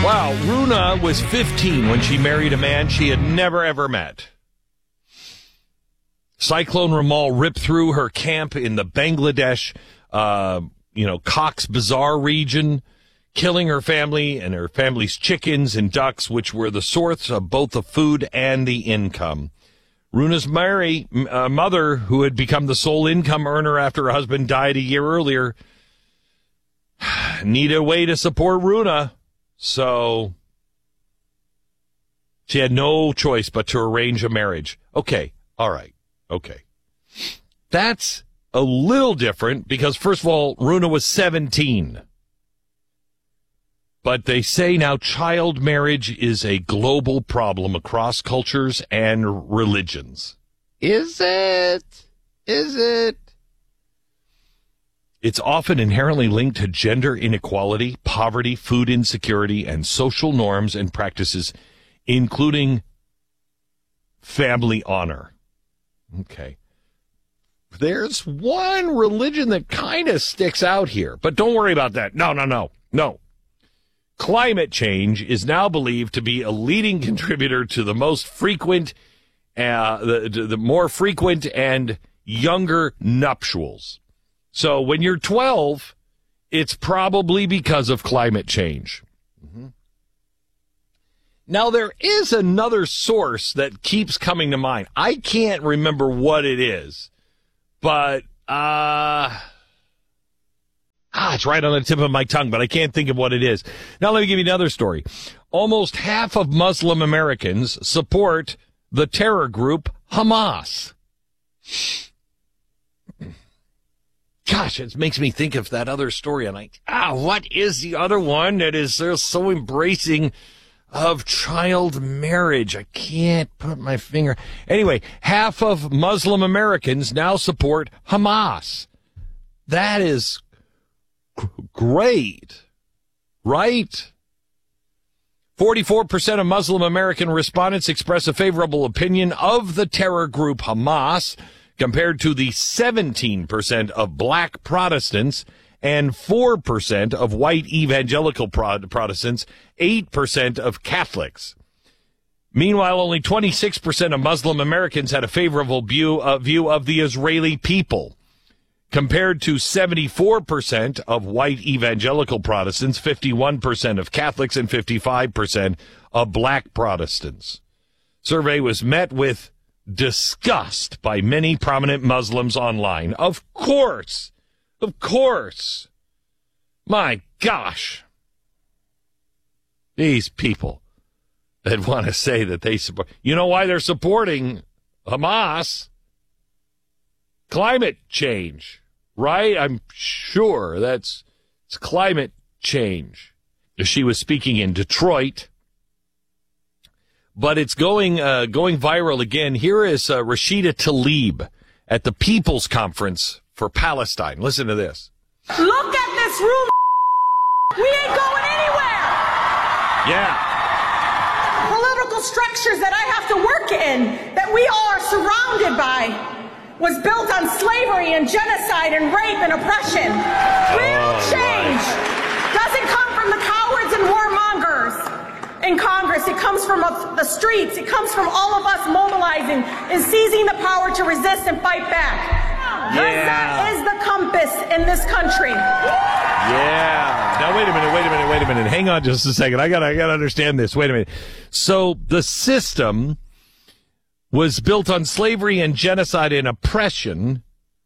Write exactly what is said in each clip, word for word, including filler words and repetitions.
Wow, Runa was fifteen when she married a man she had never, ever met. Cyclone Ramal ripped through her camp in the Bangladesh, uh, you know, Cox's Bazar region, killing her family and her family's chickens and ducks, which were the source of both the food and the income. Runa's Mary, uh, mother, who had become the sole income earner after her husband died a year earlier, needed a way to support Runa. So she had no choice but to arrange a marriage. Okay, all right, okay. That's a little different because, first of all, Runa was seventeen. But they say now child marriage is a global problem across cultures and religions. Is it? Is it? It's often inherently linked to gender inequality, poverty, food insecurity, and social norms and practices, including family honor. Okay. There's one religion that kind of sticks out here, but don't worry about that. No, no, no, no. Climate change is now believed to be a leading contributor to the most frequent, uh, the, the more frequent and younger nuptials. So when you're twelve, it's probably because of climate change. Mm-hmm. Now, there is another source that keeps coming to mind. I can't remember what it is, but uh, ah, it's right on the tip of my tongue, but I can't think of what it is. Now, let me give you another story. Almost half of Muslim Americans support the terror group Hamas. Gosh, it makes me think of that other story. And I, ah, what is the other one that is so embracing of child marriage? I can't put my finger. Anyway, half of Muslim Americans now support Hamas. That is g- great, right? forty-four percent of Muslim American respondents express a favorable opinion of the terror group Hamas, compared to the seventeen percent of black Protestants and four percent of white evangelical Protestants, eight percent of Catholics. Meanwhile, only twenty-six percent of Muslim Americans had a favorable view, uh, view of the Israeli people, compared to seventy-four percent of white evangelical Protestants, fifty-one percent of Catholics, and fifty-five percent of black Protestants. Survey was met with disgust by many prominent Muslims online. Of course. Of course. My gosh. These people that want to say that they support. You know why they're supporting Hamas? Climate change, right? I'm sure that's it's climate change. She was speaking in Detroit. But it's going uh, going viral again. Here is uh, Rashida Tlaib at the People's Conference for Palestine. Listen to this. Look at this room. We ain't going anywhere. Yeah. Political structures that I have to work in, that we all are surrounded by, was built on slavery and genocide and rape and oppression. Real oh, change right. doesn't come from the cowards and warmongers in Congress. It comes from the streets. It comes from all of us mobilizing and seizing the power to resist and fight back. Yeah. That is the compass in this country. Yeah. Now, wait a minute, wait a minute, wait a minute. Hang on just a second. I gotta, I gotta understand this. Wait a minute. So the system was built on slavery and genocide and oppression,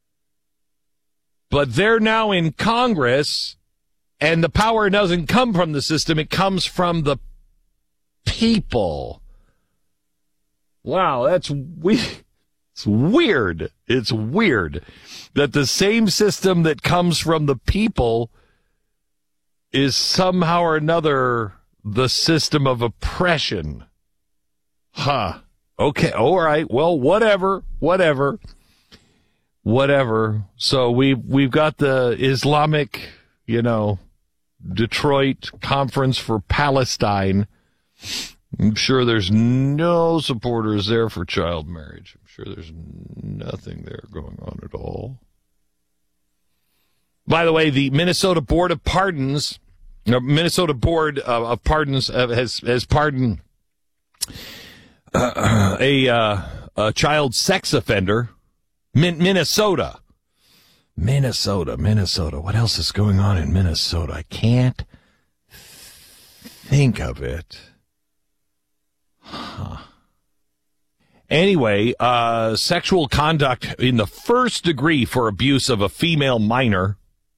but they're now in Congress, and the power doesn't come from the system. It comes from the people. Wow, that's we. It's weird. It's weird that the same system that comes from the people is somehow or another the system of oppression. Huh. Okay. All right. Well, whatever, whatever, whatever. So we we've got the Islamic, you know, Detroit Conference for Palestine. I'm sure there's no supporters there for child marriage. I'm sure there's nothing there going on at all. By the way, the Minnesota Board of Pardons The Minnesota Board of, of Pardons uh, has has pardoned uh, a, uh, a child sex offender. Min- Minnesota. Minnesota, Minnesota. What else is going on in Minnesota? I can't think of it. Huh. Anyway, uh, sexual conduct in the first degree for abuse of a female minor.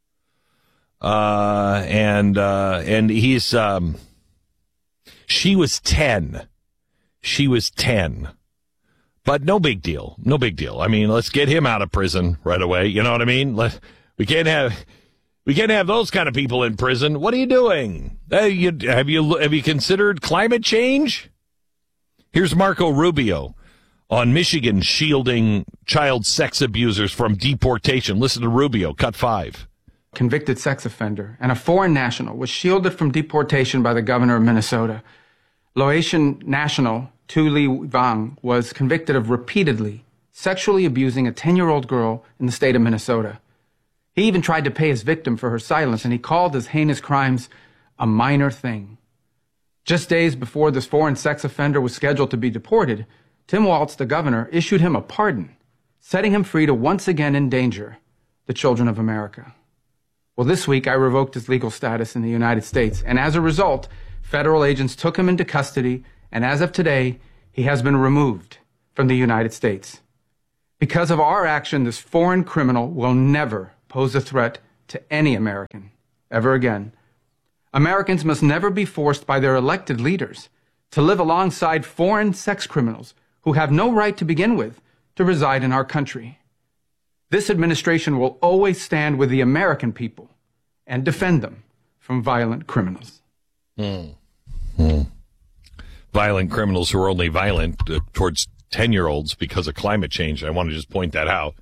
Uh, and, uh, and he's, um, she was ten. She was ten. But no big deal. No big deal. I mean, let's get him out of prison right away. You know what I mean? Let, we can't have, we can't have those kind of people in prison. What are you doing? Uh, you, have you, have you considered climate change? Here's Marco Rubio on Michigan shielding child sex abusers from deportation. Listen to Rubio, cut five. Convicted sex offender and a foreign national was shielded from deportation by the governor of Minnesota. Laotian national Tu Li Vang was convicted of repeatedly sexually abusing a ten-year-old girl in the state of Minnesota. He even tried to pay his victim for her silence, and he called his heinous crimes a minor thing. Just days before this foreign sex offender was scheduled to be deported, Tim Walz, the governor, issued him a pardon, setting him free to once again endanger the children of America. Well, this week I revoked his legal status in the United States, and as a result, federal agents took him into custody, and as of today, he has been removed from the United States. Because of our action, this foreign criminal will never pose a threat to any American ever again. Americans must never be forced by their elected leaders to live alongside foreign sex criminals who have no right to begin with to reside in our country. This administration will always stand with the American people and defend them from violent criminals. Mm. Mm. Violent criminals who are only violent uh, towards ten-year-olds because of climate change. I want to just point that out.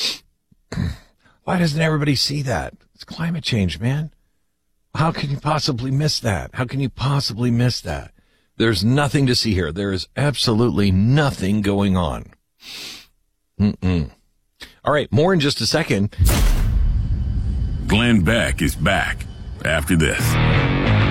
Why doesn't everybody see that? It's climate change, man. How can you possibly miss that? How can you possibly miss that? There's nothing to see here. There is absolutely nothing going on. Mm-mm. All right, more in just a second. Glenn Beck is back after this.